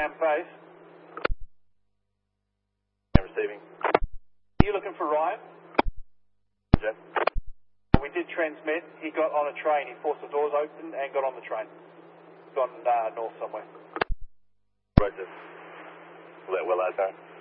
Cam base. I'm receiving. Are you looking for Ryan? Jeff. We did transmit. He got on a train. He forced the doors open and got on the train. Gone north somewhere. Roger. Well, that's